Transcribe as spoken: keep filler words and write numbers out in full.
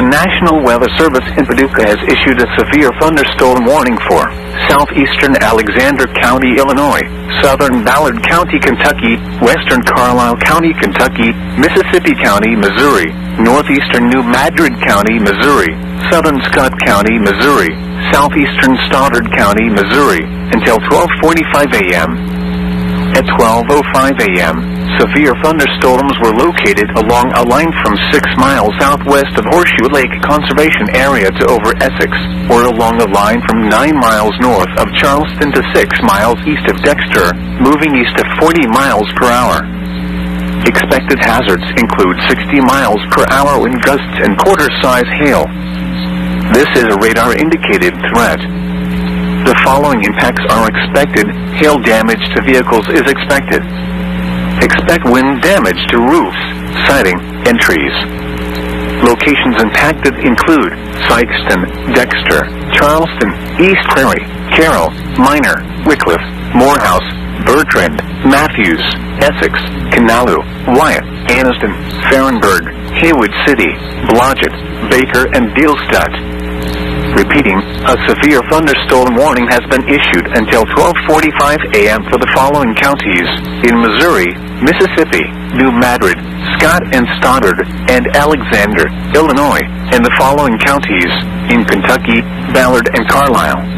The National Weather Service in Paducah has issued a severe thunderstorm warning for southeastern Alexander County, Illinois, southern Ballard County, Kentucky, western Carlisle County, Kentucky, Mississippi County, Missouri, northeastern New Madrid County, Missouri, southern Scott County, Missouri, southeastern Stoddard County, Missouri, until twelve forty-five a m At twelve oh five a m, severe thunderstorms were located along a line from six miles southwest of Horseshoe Lake Conservation Area to over Essex, or along a line from nine miles north of Charleston to six miles east of Dexter, moving east at forty miles per hour. Expected hazards include sixty miles per hour wind gusts and quarter-size hail. This is a radar-indicated threat. The following impacts are expected. Hail damage to vehicles is expected. Expect wind damage to roofs, siding, and trees. Locations impacted include Sykeston, Dexter, Charleston, East Prairie, Carroll, Minor, Wickliffe, Morehouse, Bertrand, Matthews, Essex, Kanalu, Wyatt, Anniston, Farrenburg, Haywood City, Blodgett, Baker, and Dealstadt. Repeating, a severe thunderstorm warning has been issued until twelve forty-five a m for the following counties: in Missouri, Mississippi, New Madrid, Scott and Stoddard, and Alexander, Illinois, and the following counties: in Kentucky, Ballard and Carlisle.